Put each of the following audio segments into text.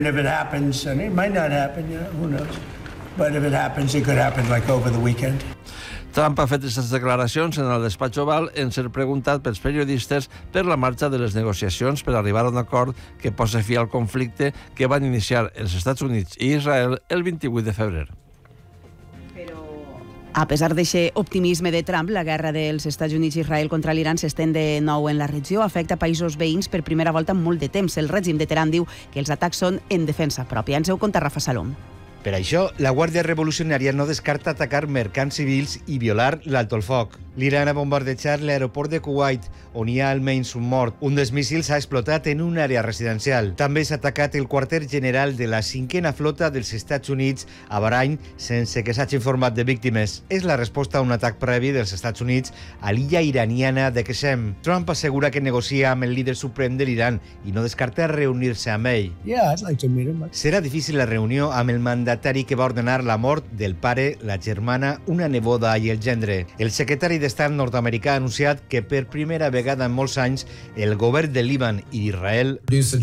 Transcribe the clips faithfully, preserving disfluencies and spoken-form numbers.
If it happens, and it might not happen, you know, who knows? But if it happens, it could happen like over the weekend. Trump ha fet aquestes declaracions en el despatx Oval en ser preguntat pels periodistes per la marxa de les negociacions per arribar a un acord que posi fi al conflicte que van iniciar els Estats Units i Israel el vint-i-vuit de febrer. A pesar d'aquest optimisme de Trump, la guerra dels Estats Units i Israel contra l'Iran s'estén de nou en la regió, afecta països veïns per primera volta en molt de temps. El règim de Teheran diu que els atacs són en defensa pròpia. Ens ho conta Rafa Salom. Per això, la Guàrdia Revolucionària no descarta atacar mercants civils i violar l'alto el foc. L'Iran ha bombardejat l'aeroport de Kuwait, on hi ha almenys un mort. Un dels míssils ha explotat en una àrea residencial. També s'ha atacat el quarter general de la cinquena flota dels Estats Units a Bahrain, sense que s'hagi informat de víctimes. És la resposta a un atac previ dels Estats Units a l'illa iraniana de Qesem. Trump assegura que negocia amb el líder suprem de l'Iran i no descarta reunir-se amb ell. Yeah, I'd like to meet him. Serà difícil la reunió amb el mandatari que va ordenar la mort del pare, la germana, una neboda i el gendre. El secretari d'Estat nord-americà ha anunciat que per primera vegada en molts anys el govern de Líban i d'Israel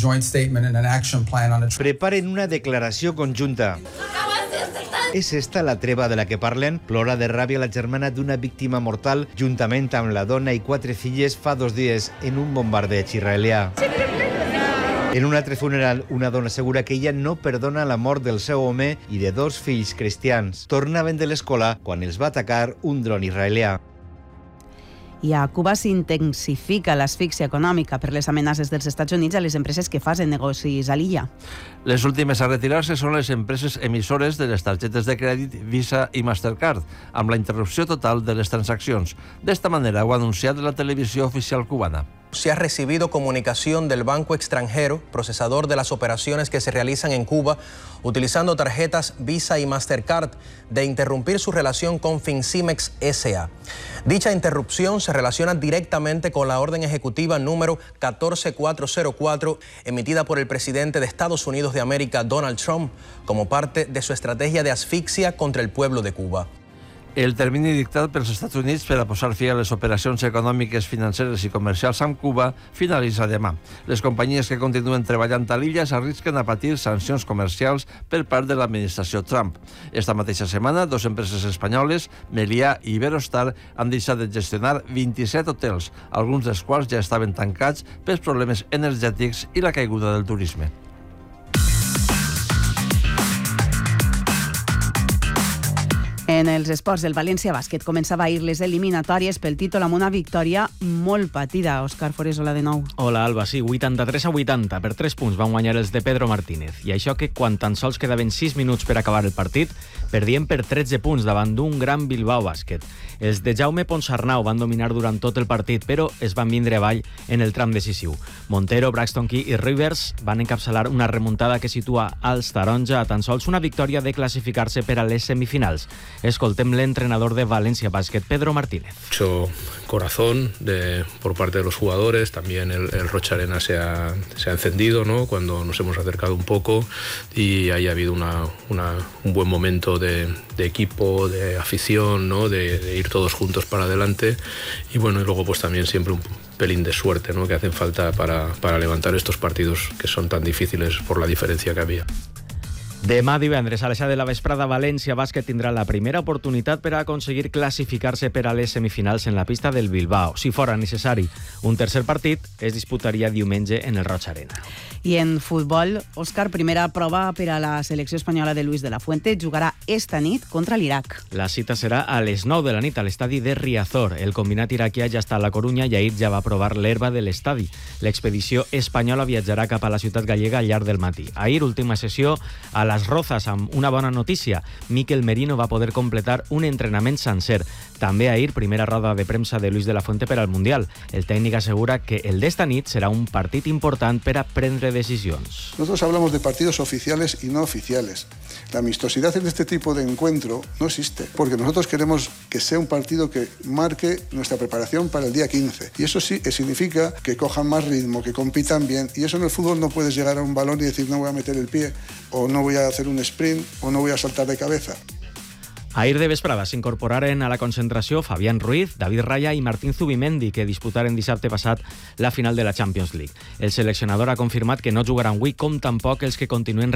preparen una declaració conjunta. És esta la treva de la que parlen? Plora de ràbia la germana d'una víctima mortal juntament amb la dona i quatre filles fa dos dies en un bombardeig israelià. En un altre funeral, una dona assegura que ella no perdona la mort del seu home i de dos fills cristians. Tornaven de l'escola quan els va atacar un dron israelià. I a Cuba s'intensifica l'asfíxia econòmica per les amenaces dels Estats Units a les empreses que fan negocis a l'illa. Les últimes a retirar-se són les empreses emissores de les targetes de crèdit Visa i Mastercard, amb la interrupció total de les transaccions. D'esta manera ho ha anunciat la televisió oficial cubana. Se ha recibido comunicación del banco extranjero, procesador de las operaciones que se realizan en Cuba, utilizando tarjetas Visa y Mastercard, de interrumpir su relación con Fincimex S A Dicha interrupción se relaciona directamente con la orden ejecutiva número catorce mil cuatrocientos cuatro, emitida por el presidente de Estados Unidos de América, Donald Trump, como parte de su estrategia de asfixia contra el pueblo de Cuba. El termini dictat pels Estats Units per a posar fi a les operacions econòmiques, financeres i comercials amb Cuba finalitza demà. Les companyies que continuen treballant a l'illa s'arrisquen a patir sancions comercials per part de l'administració Trump. Esta mateixa setmana, dos empreses espanyoles, Meliá i Iberostar, han deixat de gestionar vint-i-set hotels, alguns dels quals ja estaven tancats pels problemes energètics i la caiguda del turisme. En els esports, el València Bàsquet començava ahir les eliminatòries pel títol amb una victòria molt patida. Òscar Forés, hola de nou. Hola, Alba, sí, vuitanta-tres a vuitanta. Per tres punts van guanyar els de Pedro Martínez. I això que quan tan sols quedaven sis minuts per acabar el partit, perdien per tretze punts davant d'un gran Bilbao Bàsquet. Els de Jaume Ponsarnau van dominar durant tot el partit, però es van vindre avall en el tram decisiu. Montero, Braxton Key i Rivers van encapçalar una remuntada que situa als taronja a tan sols una victòria de classificar-se per a les semifinals. Escoltem l'entrenador de Valencia Basket, Pedro Martínez. Mucho corazón de, por parte de los jugadores, también el, el Rocha Arena se ha, se ha encendido, ¿no?, cuando nos hemos acercado un poco, y ahí ha habido una, una, un buen momento de, de equipo, de afición, ¿no?, de, de ir todos juntos para adelante, y bueno, y luego pues también siempre un pelín de suerte, ¿no?, que hacen falta para, para levantar estos partidos que son tan difíciles por la diferencia que había. Demà divendres a les set de la vesprada, València Bàsquet tindrà la primera oportunitat per a aconseguir classificar-se per a les semifinals en la pista del Bilbao. Si fora necessari un tercer partit, es disputaria diumenge en el Roig Arena. I en futbol, Òscar, primera prova per a la selecció espanyola de Luis de la Fuente, jugarà esta nit contra l'Iraq. La cita serà a les nou de la nit a l'estadi de Riazor. El combinat iraquià ja està a la Corunya i ahir ja va provar l'herba de l'estadi. L'expedició espanyola viatjarà cap a la ciutat gallega al llarg del matí. Ahir, última sessió a les Rozas, amb una bona notícia. Mikel Merino va poder completar un entrenament sencer. També ahir, primera roda de premsa de Luis de la Fuente per al Mundial. El tècnic assegura que el d'esta nit serà un partit important per a prendre decisions. Nosotros hablamos de partidos oficiales y no oficiales. La amistosidad en este tipo de encuentro no existe, porque nosotros queremos que sea un partido que marque nuestra preparación para el día quince. Y eso sí significa que cojan más ritmo, que compitan bien. Y eso en el fútbol no puedes llegar a un balón y decir no voy a meter el pie, o no voy a hacer un sprint, o no voy a saltar de cabeza. Ahir de vesprada s'incorporaren a la concentració Fabián Ruiz, David Raya i Martín Zubimendi, que disputaren dissabte passat la final de la Champions League. El seleccionador ha confirmat que no jugaran avui, com tampoc els que continuen